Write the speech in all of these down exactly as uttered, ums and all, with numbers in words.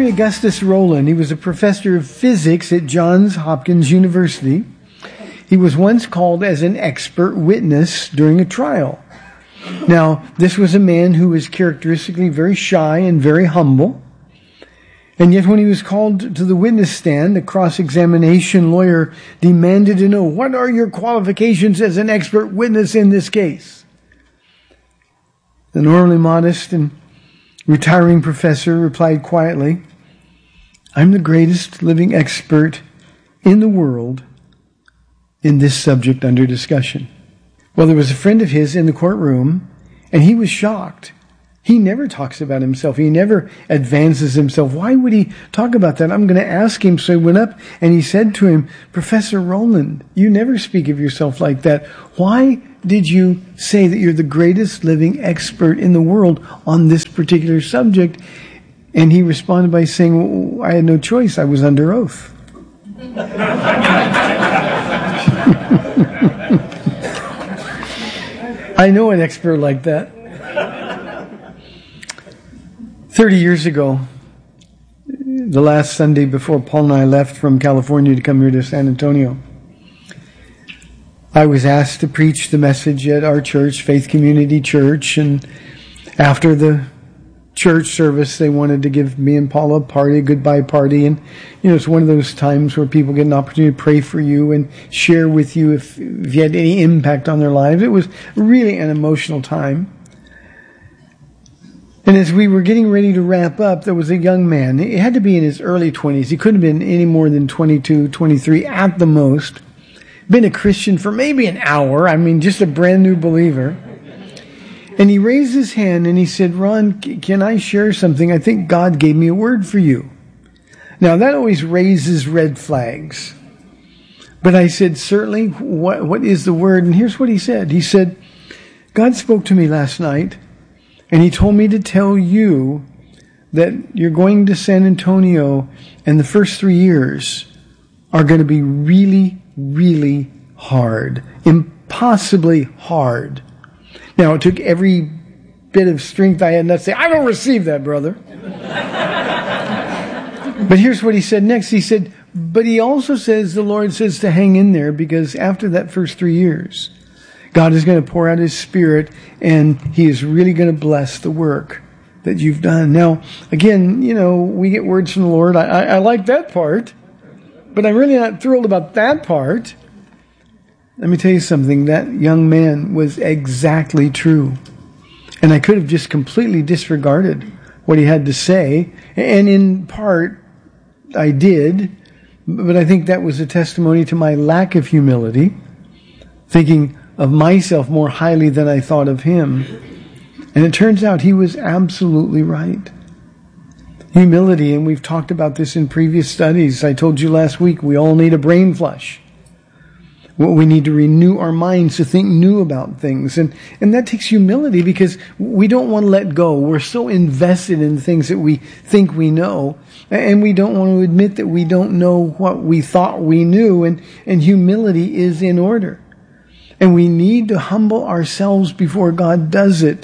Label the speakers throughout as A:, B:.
A: Augustus Rowland. He was a professor of physics at Johns Hopkins University. He was once called as an expert witness during a trial. Now, this was a man who was characteristically very shy and very humble. And yet when he was called to the witness stand, the cross-examination lawyer demanded to know, what are your qualifications as an expert witness in this case? The normally modest and retiring professor replied quietly, I'm the greatest living expert in the world in this subject under discussion. Well, there was a friend of his in the courtroom, and he was shocked. He never talks about himself. He never advances himself. Why would he talk about that? I'm going to ask him. So he went up and he said to him, Professor Rowland, you never speak of yourself like that. Why did you say that you're the greatest living expert in the world on this particular subject? And he responded by saying, well, I had no choice. I was under oath. I know an expert like that. Thirty years ago, the last Sunday before Paul and I left from California to come here to San Antonio, I was asked to preach the message at our church, Faith Community Church, and after the church service, they wanted to give me and Paula a party, a goodbye party, and you know, it's one of those times where people get an opportunity to pray for you and share with you if, if you had any impact on their lives. It was really an emotional time. And as we were getting ready to wrap up, there was a young man. He had to be in his early twenties. He couldn't have been any more than twenty-two, twenty-three at the most. Been a Christian for maybe an hour. I mean, just a brand new believer. And he raised his hand and he said, Ron, can I share something? I think God gave me a word for you. Now, that always raises red flags. But I said, certainly, what, what is the word? And here's what he said. He said, God spoke to me last night. And he told me to tell you that you're going to San Antonio and the first three years are going to be really, really hard. Impossibly hard. Now, it took every bit of strength I had not to say, I don't receive that, brother. But here's what he said next. He said, but he also says, the Lord says to hang in there because after that first three years, God is going to pour out His Spirit, and He is really going to bless the work that you've done. Now, again, you know, we get words from the Lord. I, I, I like that part, but I'm really not thrilled about that part. Let me tell you something. That young man was exactly true. And I could have just completely disregarded what he had to say. And in part, I did. But I think that was a testimony to my lack of humility, thinking of myself more highly than I thought of him. And it turns out he was absolutely right. Humility, and we've talked about this in previous studies. I told you last week, we all need a brain flush. Well, we need to renew our minds to think new about things. And, and that takes humility because we don't want to let go. We're so invested in things that we think we know. And we don't want to admit that we don't know what we thought we knew. And, and humility is in order. And we need to humble ourselves before God does it.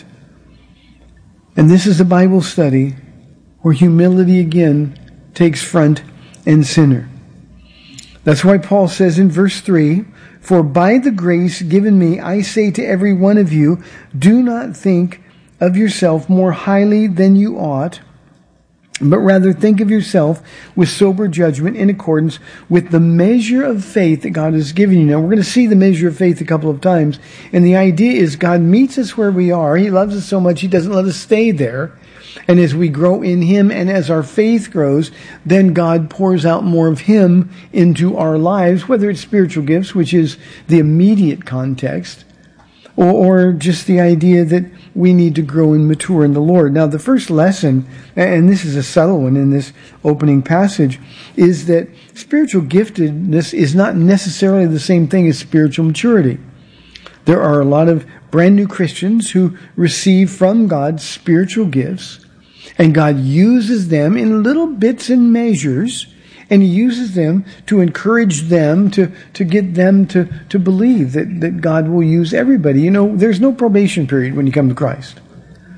A: And this is a Bible study where humility again takes front and center. That's why Paul says in verse three, for by the grace given me, I say to every one of you, do not think of yourself more highly than you ought, but rather think of yourself with sober judgment in accordance with the measure of faith that God has given you. Now, we're going to see the measure of faith a couple of times. And the idea is God meets us where we are. He loves us so much, He doesn't let us stay there. And as we grow in Him and as our faith grows, then God pours out more of Him into our lives, whether it's spiritual gifts, which is the immediate context, or, or just the idea that we need to grow and mature in the Lord. Now, the first lesson, and this is a subtle one in this opening passage, is that spiritual giftedness is not necessarily the same thing as spiritual maturity. There are a lot of brand new Christians who receive from God spiritual gifts, and God uses them in little bits and measures, and He uses them to encourage them, to, to get them to, to believe that, that God will use everybody. You know, there's no probation period when you come to Christ.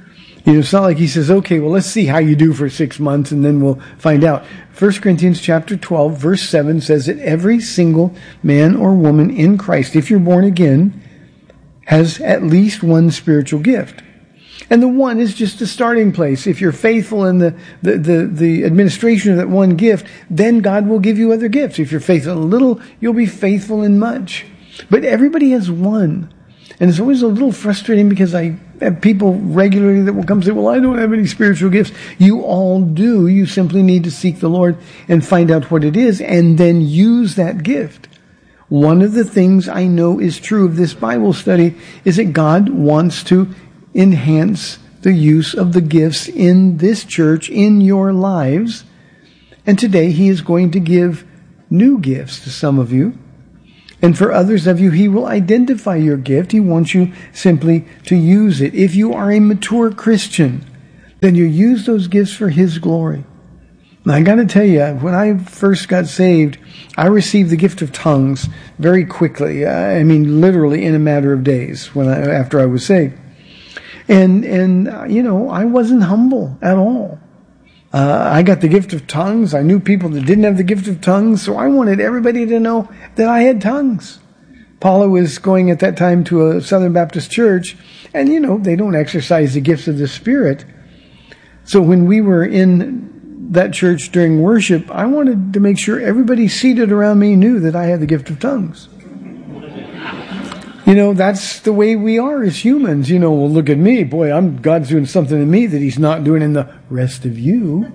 A: You know, it's not like he says, okay, well, let's see how you do for six months and then we'll find out. First Corinthians chapter twelve, verse seven says that every single man or woman in Christ, if you're born again, has at least one spiritual gift. And the one is just a starting place. If you're faithful in the, the, the, the administration of that one gift, then God will give you other gifts. If you're faithful in a little, you'll be faithful in much. But everybody has one. And it's always a little frustrating because I have people regularly that will come and say, well, I don't have any spiritual gifts. You all do. You simply need to seek the Lord and find out what it is and then use that gift. One of the things I know is true of this Bible study is that God wants to enhance the use of the gifts in this church, in your lives. And today he is going to give new gifts to some of you. And for others of you, he will identify your gift. He wants you simply to use it. If you are a mature Christian, then you use those gifts for his glory. Now, I got to tell you, when I first got saved, I received the gift of tongues very quickly. I mean, literally in a matter of days when I, after I was saved. And, and, uh, you know, I wasn't humble at all. Uh, I got the gift of tongues. I knew people that didn't have the gift of tongues, so I wanted everybody to know that I had tongues. Paula was going at that time to a Southern Baptist church, and, you know, they don't exercise the gifts of the Spirit. So when we were in that church during worship, I wanted to make sure everybody seated around me knew that I had the gift of tongues. You know, that's the way we are as humans. You know, well, look at me. Boy, I'm God's doing something in me that he's not doing in the rest of you.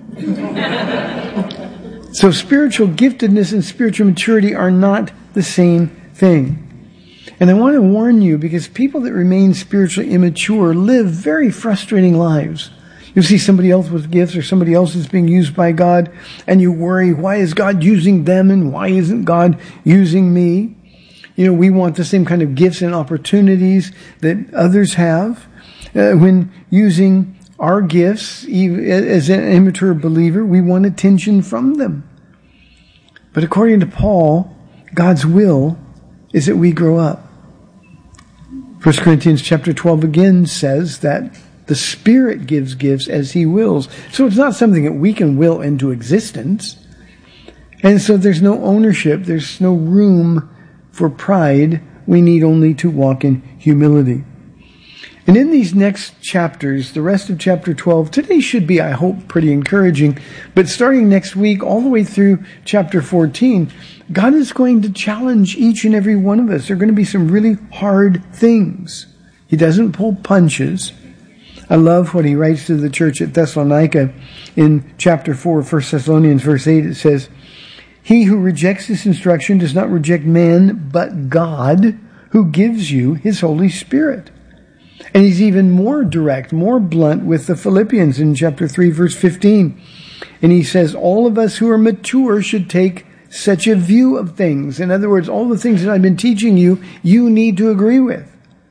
A: So spiritual giftedness and spiritual maturity are not the same thing. And I want to warn you, because people that remain spiritually immature live very frustrating lives. You see somebody else with gifts or somebody else is being used by God, and you worry, why is God using them and why isn't God using me? You know, we want the same kind of gifts and opportunities that others have. Uh, when using our gifts, even as an immature believer, we want attention from them. But according to Paul, God's will is that we grow up. First Corinthians chapter twelve again says that the Spirit gives gifts as he wills. So it's not something that we can will into existence. And so there's no ownership. There's no room for pride. We need only to walk in humility. And in these next chapters, the rest of chapter twelve, today should be, I hope, pretty encouraging. But starting next week, all the way through chapter fourteen, God is going to challenge each and every one of us. There are going to be some really hard things. He doesn't pull punches. I love what he writes to the church at Thessalonica in chapter four, First Thessalonians, verse eight. It says, he who rejects this instruction does not reject man, but God, who gives you his Holy Spirit. And he's even more direct, more blunt with the Philippians in chapter three, verse fifteen. And he says, all of us who are mature should take such a view of things. In other words, all the things that I've been teaching you, you need to agree with.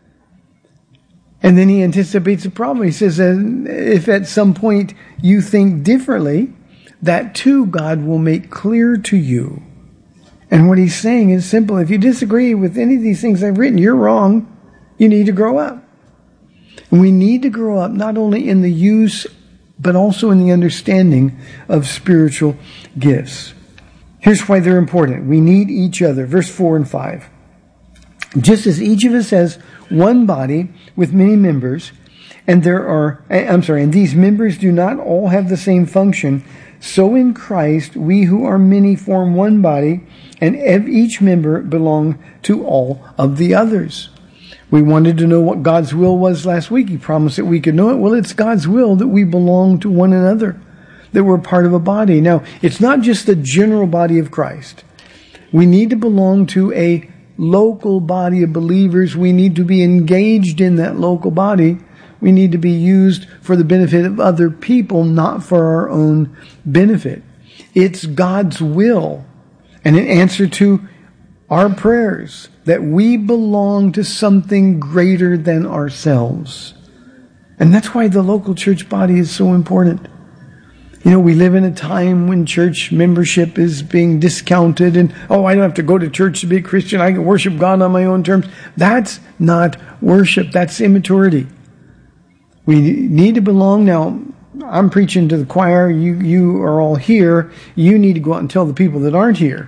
A: And then he anticipates a problem. He says, if at some point you think differently, that too God will make clear to you. And what he's saying is simple. If you disagree with any of these things I've written, you're wrong. You need to grow up. And we need to grow up not only in the use, but also in the understanding of spiritual gifts. Here's why they're important. We need each other. Verse four and five. Just as each of us has one body with many members, and there are, I'm sorry, and these members do not all have the same function, so in Christ, we who are many form one body, and each member belong to all of the others. We wanted to know what God's will was last week. He promised that we could know it. Well, it's God's will that we belong to one another, that we're part of a body. Now, it's not just the general body of Christ. We need to belong to a local body of believers. We need to be engaged in that local body. We need to be used for the benefit of other people, not for our own benefit. It's God's will and an answer to our prayers that we belong to something greater than ourselves. And that's why the local church body is so important. You know, we live in a time when church membership is being discounted and, oh, I don't have to go to church to be a Christian. I can worship God on my own terms. That's not worship. That's immaturity. We need to belong. Now, I'm preaching to the choir. You, you are all here. You need to go out and tell the people that aren't here.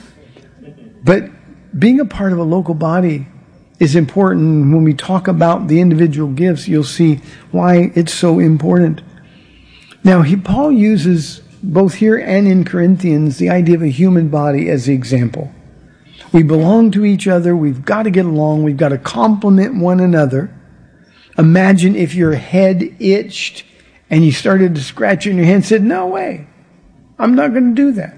A: But being a part of a local body is important. When we talk about the individual gifts, you'll see why it's so important. Now, he, Paul uses both here and in Corinthians the idea of a human body as the example. We belong to each other. We've got to get along. We've got to complement one another. Imagine if your head itched and you started to scratch it in your hand and said, no way, I'm not going to do that.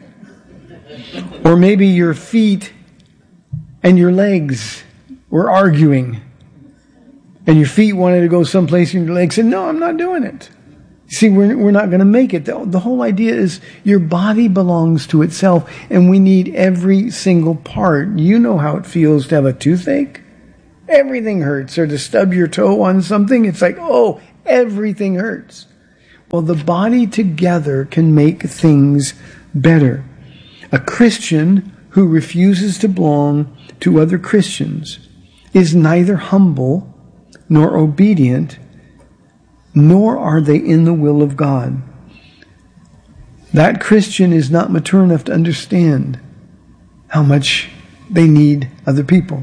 A: Or maybe your feet and your legs were arguing and your feet wanted to go someplace and your legs said, no, I'm not doing it. See, we're, we're not going to make it. The, the whole idea is your body belongs to itself, and we need every single part. You know how it feels to have a toothache. Everything hurts. Or to stub your toe on something, it's like, oh, everything hurts. Well, the body together can make things better. A Christian who refuses to belong to other Christians is neither humble nor obedient, nor are they in the will of God. That Christian is not mature enough to understand how much they need other people.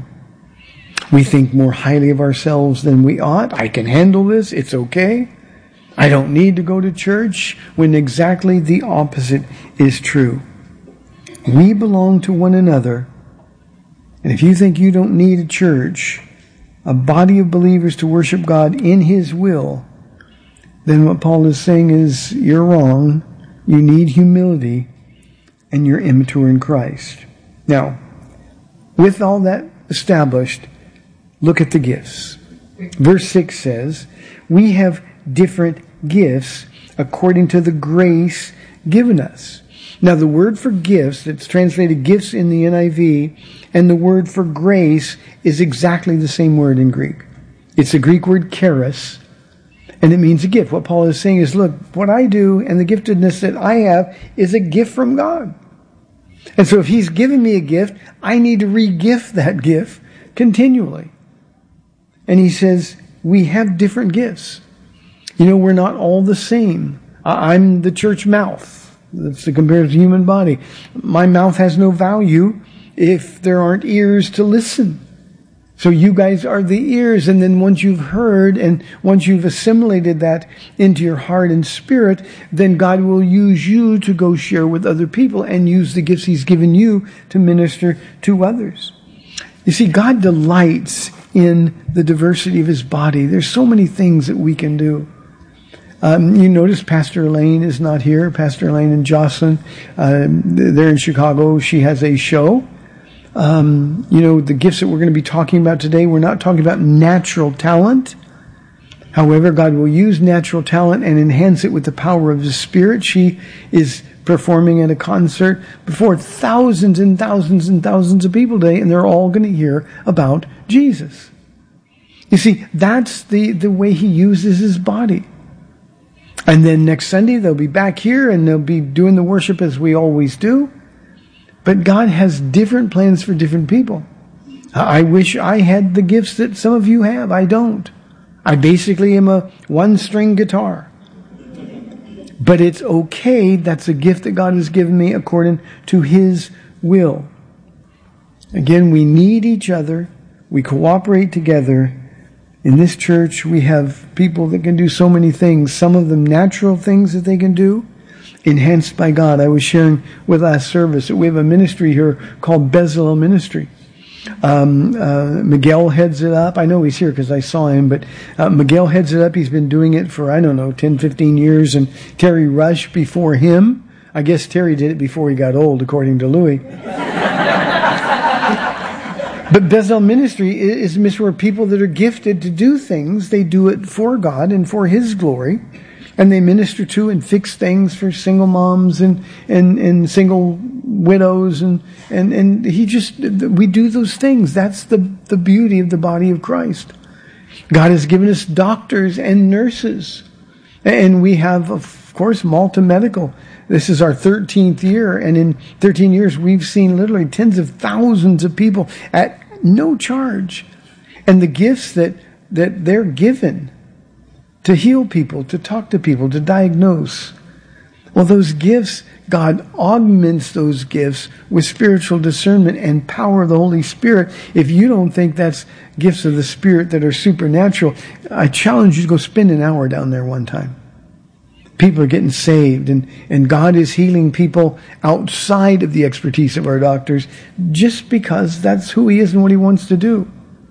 A: We think more highly of ourselves than we ought. I can handle this. It's okay. I don't need to go to church, when exactly the opposite is true. We belong to one another. And if you think you don't need a church, a body of believers to worship God in His will, then what Paul is saying is you're wrong. You need humility, and you're immature in Christ. Now, with all that established, look at the gifts. Verse six says, we have different gifts according to the grace given us. Now, the word for gifts, it's translated gifts in the N I V, and the word for grace is exactly the same word in Greek. It's the Greek word charis, and it means a gift. What Paul is saying is, look, what I do and the giftedness that I have is a gift from God. And so if He's given me a gift, I need to re-gift that gift continually. And he says, we have different gifts. You know, we're not all the same. I'm the church mouth. That's the compared to the human body. My mouth has no value if there aren't ears to listen. So you guys are the ears, and then once you've heard and once you've assimilated that into your heart and spirit, then God will use you to go share with other people and use the gifts He's given you to minister to others. You see, God delights in the diversity of His body. There's so many things that we can do. Um, you notice Pastor Elaine is not here. Pastor Elaine and Jocelyn, uh, they're in Chicago. She has a show. Um, you know, the gifts that we're going to be talking about today, we're not talking about natural talent. However, God will use natural talent and enhance it with the power of His Spirit. She is performing at a concert before thousands and thousands and thousands of people today, and they're all going to hear about Jesus. You see, that's the, the way He uses His body. And then next Sunday, they'll be back here and they'll be doing the worship as we always do. But God has different plans for different people. I wish I had the gifts that some of you have. I don't. I basically am a one-string guitar. But it's okay. That's a gift that God has given me according to His will. Again, we need each other. We cooperate together. In this church, we have people that can do so many things. Some of them natural things that they can do, enhanced by God. I was sharing with last service that we have a ministry here called Bezalel Ministry. Um, uh, Miguel heads it up. I know he's here because I saw him, but uh, Miguel heads it up. He's been doing it for, I don't know, ten, fifteen years, and Terry Rush before him. I guess Terry did it before he got old, according to Louis. But Bezalel Ministry is a ministry where people that are gifted to do things, they do it for God and for His glory. And they minister to and fix things for single moms and, and, and single widows. And, and, and he just, we do those things. That's the, the beauty of the body of Christ. God has given us doctors and nurses. And we have, of course, Malta Medical. This is our thirteenth year, and in thirteen years, we've seen literally tens of thousands of people at no charge. And the gifts that, that they're given to heal people, to talk to people, to diagnose. Well, those gifts, God augments those gifts with spiritual discernment and power of the Holy Spirit. If you don't think that's gifts of the Spirit that are supernatural, I challenge you to go spend an hour down there one time. People are getting saved, and, and God is healing people outside of the expertise of our doctors just because that's who He is and what He wants to do.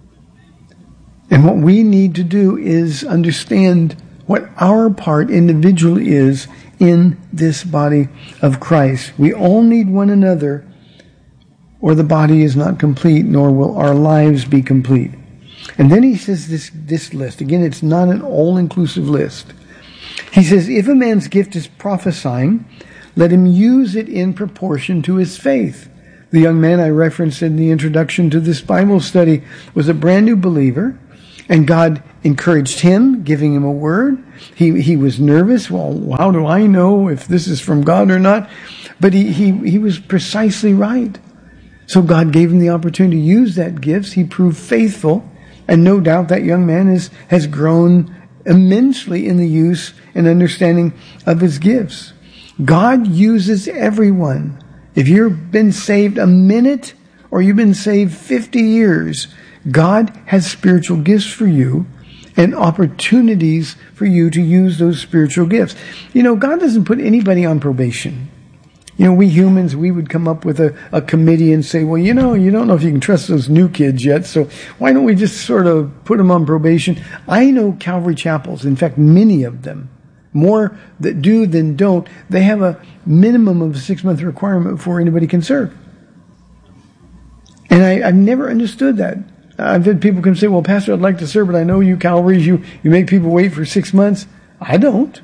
A: And what we need to do is understand what our part individually is in this body of Christ. We all need one another, or the body is not complete, nor will our lives be complete. And then he says this, this list. Again, it's not an all-inclusive list. He says, if a man's gift is prophesying, let him use it in proportion to his faith. The young man I referenced in the introduction to this Bible study was a brand new believer, and God encouraged him, giving him a word. He he was nervous. Well, how do I know if this is from God or not? But he he he was precisely right. So God gave him the opportunity to use that gift. He proved faithful, and no doubt that young man is, has grown immensely in the use and understanding of his gifts. God uses everyone. If you've been saved a minute or you've been saved fifty years, God has spiritual gifts for you and opportunities for you to use those spiritual gifts. You know, God doesn't put anybody on probation. You know, we humans, we would come up with a, a committee and say, well, you know, you don't know if you can trust those new kids yet, so why don't we just sort of put them on probation? I know Calvary Chapels, in fact, many of them, more that do than don't, they have a minimum of a six-month requirement before anybody can serve. And I, I've never understood that. I've had people come say, well, Pastor, I'd like to serve, but I know you Calvaries, you, you make people wait for six months. I don't.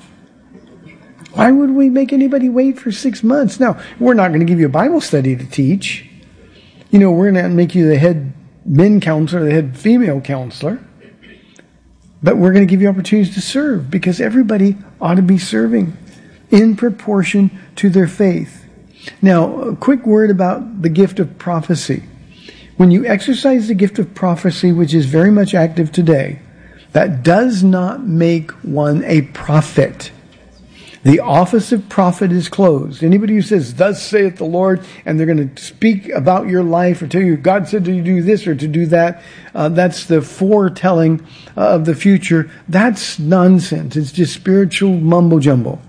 A: Why would we make anybody wait for six months? Now, we're not going to give you a Bible study to teach. You know, we're going to make you the head men counselor, the head female counselor. But we're going to give you opportunities to serve, because everybody ought to be serving in proportion to their faith. Now, a quick word about the gift of prophecy. When you exercise the gift of prophecy, which is very much active today, that does not make one a prophet. The office of prophet is closed. Anybody who says, thus saith the Lord, and they're going to speak about your life or tell you, God said to do this or to do that, uh, that's the foretelling uh, of the future. That's nonsense. It's just spiritual mumbo jumbo.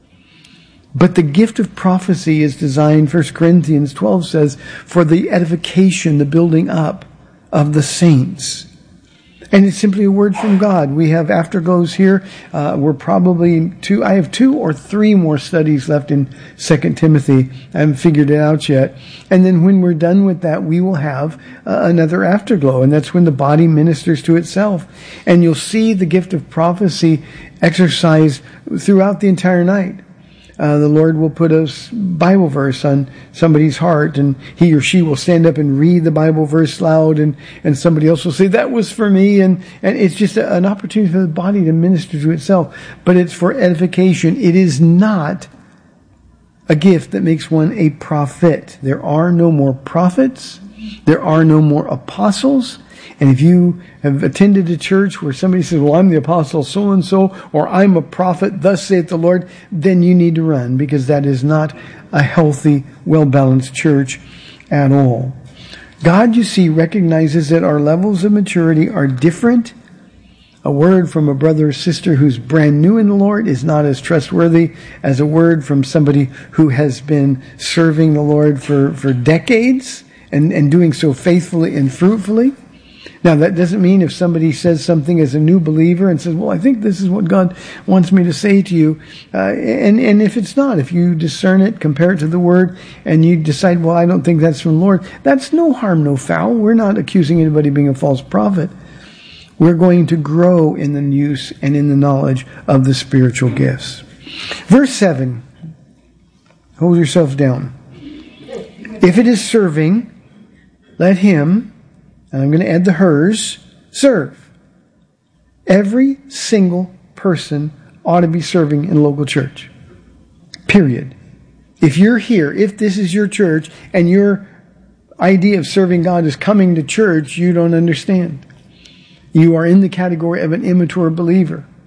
A: But the gift of prophecy is designed, First Corinthians twelve says, for the edification, the building up of the saints. And it's simply a word from God. We have afterglows here. Uh, we're probably two, I have two or three more studies left in Second Timothy. I haven't figured it out yet. And then when we're done with that, we will have uh, another afterglow. And that's when the body ministers to itself. And you'll see the gift of prophecy exercised throughout the entire night. Uh, the Lord will put a Bible verse on somebody's heart, and he or she will stand up and read the Bible verse loud, and, and somebody else will say, that was for me, and, and it's just a, an opportunity for the body to minister to itself. But it's for edification. It is not a gift that makes one a prophet. There are no more prophets. There are no more apostles. And if you have attended a church where somebody says, well, I'm the apostle so-and-so, or I'm a prophet, thus saith the Lord, then you need to run, because that is not a healthy, well-balanced church at all. God, you see, recognizes that our levels of maturity are different. A word from a brother or sister who's brand new in the Lord is not as trustworthy as a word from somebody who has been serving the Lord for, for decades and, and doing so faithfully and fruitfully. Now, that doesn't mean if somebody says something as a new believer and says, well, I think this is what God wants me to say to you. Uh, and, and if it's not, if you discern it, compare it to the Word, and you decide, well, I don't think that's from the Lord, that's no harm, no foul. We're not accusing anybody of being a false prophet. We're going to grow in the use and in the knowledge of the spiritual gifts. Verse seven. Hold yourself down. If it is serving, let him... and I'm going to add the hers, serve. Every single person ought to be serving in a local church. Period. If you're here, if this is your church, and your idea of serving God is coming to church, you don't understand. You are in the category of an immature believer.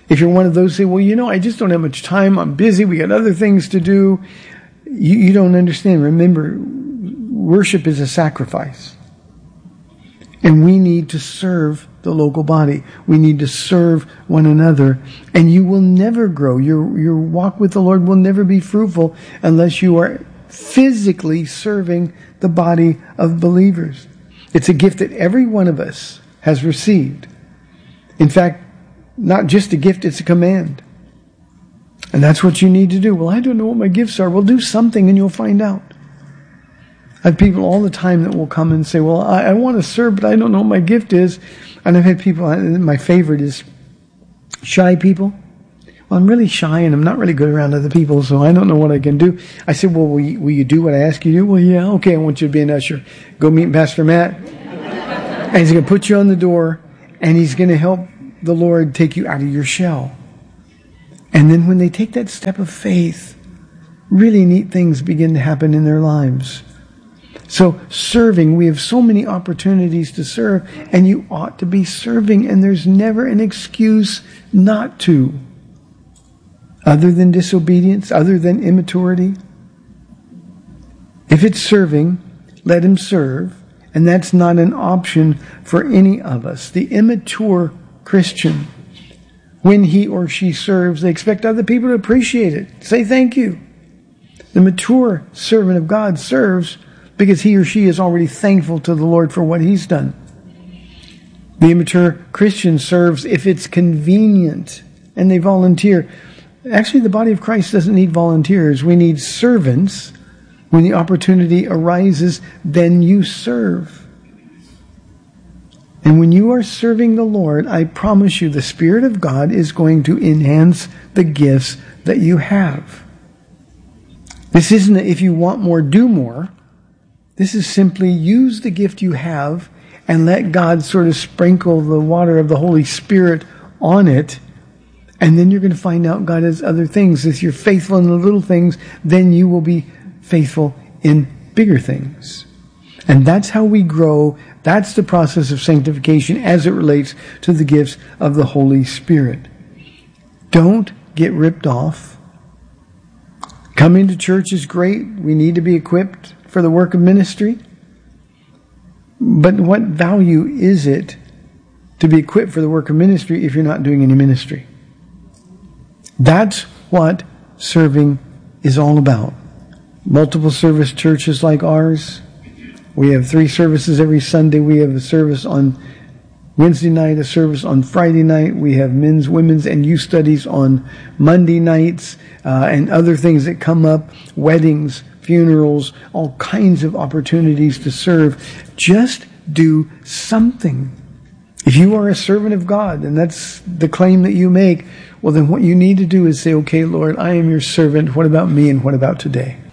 A: If you're one of those who say, well, you know, I just don't have much time. I'm busy. We got other things to do. You, you don't understand. Remember, worship is a sacrifice. And we need to serve the local body. We need to serve one another. And you will never grow. Your, your walk with the Lord will never be fruitful unless you are physically serving the body of believers. It's a gift that every one of us has received. In fact, not just a gift, it's a command. And that's what you need to do. Well, I don't know what my gifts are. Well, do something and you'll find out. I have people all the time that will come and say, well, I, I want to serve, but I don't know what my gift is. And I've had people, my favorite is shy people. Well, I'm really shy and I'm not really good around other people, so I don't know what I can do. I said, well, will you, will you do what I ask you to do? Well, yeah, okay, I want you to be an usher. Go meet Pastor Matt. And he's going to put you on the door, and he's going to help the Lord take you out of your shell. And then when they take that step of faith, really neat things begin to happen in their lives. So serving, we have so many opportunities to serve, and you ought to be serving, and there's never an excuse not to. Other than disobedience, other than immaturity. If it's serving, let him serve, and that's not an option for any of us. The immature Christian, when he or she serves, they expect other people to appreciate it. Say thank you. The mature servant of God serves because he or she is already thankful to the Lord for what he's done. The immature Christian serves if it's convenient and they volunteer. Actually, the body of Christ doesn't need volunteers. We need servants. When the opportunity arises, then you serve. And when you are serving the Lord, I promise you the Spirit of God is going to enhance the gifts that you have. This isn't a, if you want more, do more. This is simply use the gift you have and let God sort of sprinkle the water of the Holy Spirit on it. And then you're going to find out God has other things. If you're faithful in the little things, then you will be faithful in bigger things. And that's how we grow. That's the process of sanctification as it relates to the gifts of the Holy Spirit. Don't get ripped off. Coming to church is great. We need to be equipped for the work of ministry. But what value is it to be equipped for the work of ministry if you're not doing any ministry? That's what serving is all about. Multiple service churches like ours. We have three services every Sunday. We have a service on Wednesday night, a service on Friday night. We have men's, women's, and youth studies on Monday nights, uh, and other things that come up, weddings, funerals, all kinds of opportunities to serve. Just do something. If you are a servant of God, and that's the claim that you make, well, then what you need to do is say, okay, Lord, I am your servant. What about me and what about today?